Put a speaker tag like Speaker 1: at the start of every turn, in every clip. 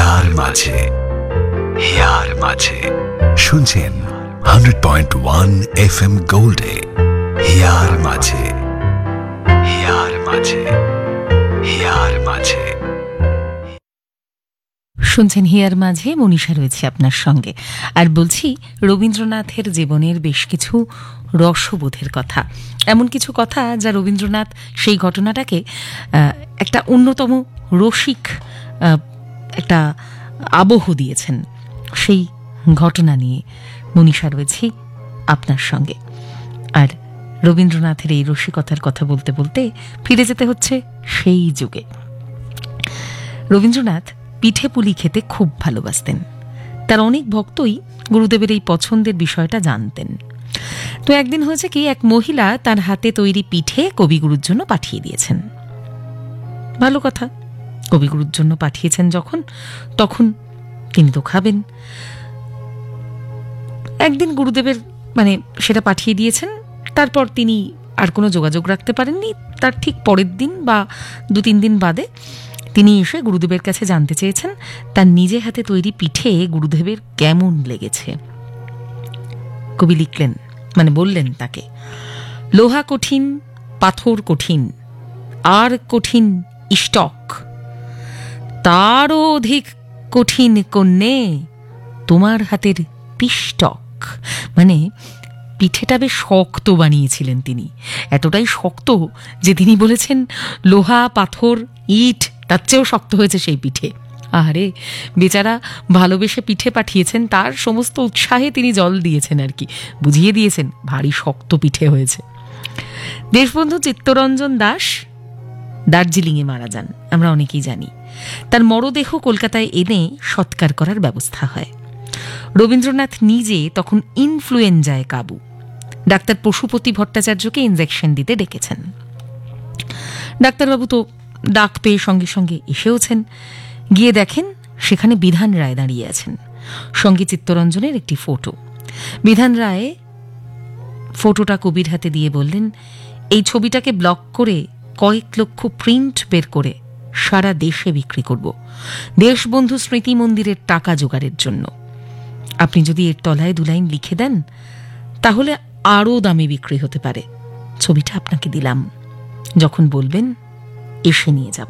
Speaker 1: Here মাঝে, here মাঝে শুনছেন 100.1 FM গোল্ডে। হিয়ার মাঝে, হিয়ার মাঝে, হিয়ার মাঝে
Speaker 2: শুনছেন হিয়ার মাঝে। মনীষা রয়েছে আপনার সঙ্গে, আর বলছি রবীন্দ্রনাথের জীবনের বেশ কিছু রসবোধের কথা, এমন কিছু কথা যা রবীন্দ্রনাথ সেই ঘটনাটাকে একটা অন্যতম রসিক একটা আবহ দিয়েছেন। সেই ঘটনা নিয়ে মনীষা রয়েছি আপনার সঙ্গে। আর রবীন্দ্রনাথের এই রসিকতার কথা বলতে বলতে ফিরে যেতে হচ্ছে সেই যুগে। রবীন্দ্রনাথ পিঠে পুলি খেতে খুব ভালোবাসতেন। তার অনেক ভক্তই গুরুদেবের এই পছন্দের বিষয়টা জানতেন। তো একদিন হয়েছে কি, এক মহিলা তার হাতে তৈরি পিঠে কবিগুরুর জন্য পাঠিয়ে দিয়েছেন। ভালো কথা, কবিগুরুর জন্য পাঠিয়েছেন যখন, তখন তিনি তো খাবেন। একদিন গুরুদেবের সেটা পাঠিয়ে দিয়েছেন, তারপর তিনি আর কোনো যোগাযোগ রাখতে পারেননি। তার ঠিক পরের দিন বা 2-3 দিন বাদে তিনি এসে গুরুদেবের কাছে জানতে চেয়েছেন তার নিজে হাতে তৈরি পিঠে গুরুদেবের কেমন লেগেছে। কবি লিখলেন, বললেন তাকে, লোহা কঠিন, পাথর কঠিন, আর কঠিন ইষ্টক, তারও অধিক কঠিন কন্যে তোমার হাতের পিষ্টক। পিঠেটা বেশ শক্ত বানিয়েছিলেন তিনি, এতটাই শক্ত যে তিনি বলেছেন লোহা, পাথর, ইট তার চেয়েও শক্ত হয়েছে সেই পিঠে। আরে বেচারা ভালোবেসে পিঠে পাঠিয়েছেন, তার সমস্ত উৎসাহে তিনি জল দিয়েছেন, আর কি বুঝিয়ে দিয়েছেন ভারী শক্ত পিঠে হয়েছে। দেশবন্ধু চিত্তরঞ্জন দাস দার্জিলিংয়ে মারা যান, আমরা অনেকেই জানি। তার মরদেহ কলকাতায় এনে সৎকার করার ব্যবস্থা হয়। রবীন্দ্রনাথ নিজে তখন ইনফ্লুয়েঞ্জায় কাবু। ডাক্তার পশুপতি ভট্টাচার্যকে ইনজেকশন দিতে ডেকেছেন। ডাক্তারবাবু তো ডাক পেয়ে সঙ্গে সঙ্গে এসেওছেন। গিয়ে দেখেন সেখানে বিধান রায় দাঁড়িয়ে আছেন, সঙ্গে চিত্তরঞ্জনের একটি ফটো। বিধান রায় ফটোটা কবির হাতে দিয়ে বললেন, এই ছবিটাকে ব্লক করে কয়েক লক্ষ প্রিন্ট বের করে সারা দেশে বিক্রি করব, দেশবন্ধু স্মৃতি মন্দিরের টাকা জোগাড়ের জন্য। আপনি যদি এর তলায় 2 লাইন লিখে দেন তাহলে আরও দামে বিক্রি হতে পারে। ছবিটা আপনাকে দিলাম, যখন বলবেন এসে নিয়ে যাব।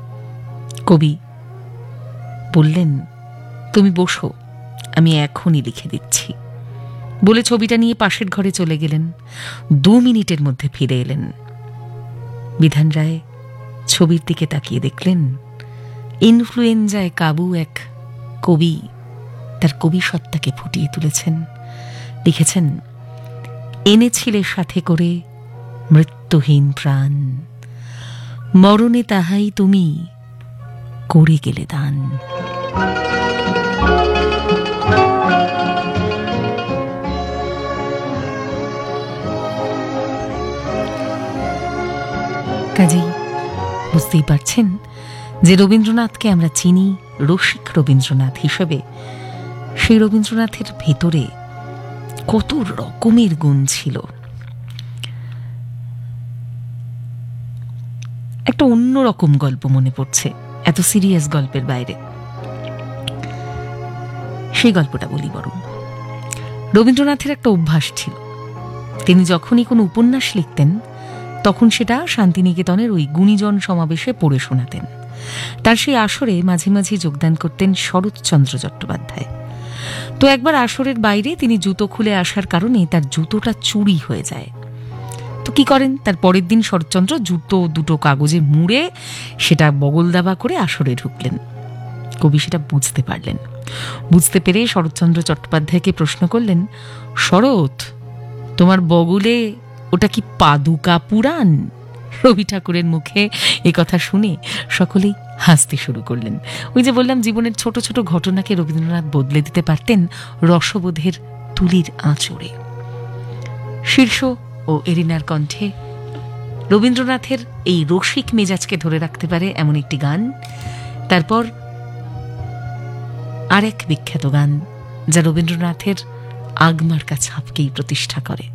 Speaker 2: কবি বললেন, তুমি বসো, আমি এখনই লিখে দিচ্ছি। বলে ছবিটা নিয়ে পাশের ঘরে চলে গেলেন। 2 মিনিটের মধ্যে ফিরে এলেন। বিধান রায় ছবির দিকে তাকিয়ে দেখলেন ইনফ্লুয়েঞ্জায় কাবু এক কবি তার কবি সত্তাকে ফুটিয়ে তুলেছেন। লিখেছেন, এনেছিলে সাথে করে মৃত্যুহীন প্রাণ, মরণে তাহাই তুমি করে গেলে দান। কাজেই বুঝতেই পারছেন যে রবীন্দ্রনাথকে আমরা চিনি রসিক রবীন্দ্রনাথ হিসেবে, সেই রবীন্দ্রনাথের ভেতরে কত রকমের গুণ ছিল। একটা অন্যরকম গল্প মনে পড়ছে এত সিরিয়াস গল্পের বাইরে, সেই গল্পটা বলি বরং। রবীন্দ্রনাথের একটা অভ্যাস ছিল, তিনি যখনই কোনো উপন্যাস লিখতেন তখন সেটা শান্তিনিকেতনের ওই গুণীজন সমাবেশে পড়ে শোনাতেন। তার সেই আসরে মাঝে মাঝে যোগদান করতেন শরৎচন্দ্র চট্টোপাধ্যায়। তো একবার আসরের বাইরে তিনি জুতো খুলে আসার কারণে তার জুতোটা চুরি হয়ে যায়। তো কি করেন, তার পরের দিন শরৎচন্দ্র জুতো 2টো কাগজে মুড়ে সেটা বগল দাবা করে আসরে ঢুকলেন। কবি সেটা বুঝতে পারলেন। বুঝতে পেরে শরৎচন্দ্র চট্টোপাধ্যায়কে প্রশ্ন করলেন, শরৎ, তোমার বগলে ওটা কি পাদুকা পুরাণ? রবি ঠাকুরের মুখে এ কথা শুনে সকলেই হাসতে শুরু করলেন। ওই যে বললাম, জীবনের ছোট ছোট ঘটনাকে রবীন্দ্রনাথ বদলে দিতে পারতেন রসবোধের তুলির আঁচড়ে। শীর্ষ ও এরিনার কণ্ঠে রবীন্দ্রনাথের এই রসিক মেজাজকে ধরে রাখতে পারে এমন একটি গান। তারপর আরেক বিখ্যাত গান যা রবীন্দ্রনাথের আগমার্কা ছাপকেই প্রতিষ্ঠা করে।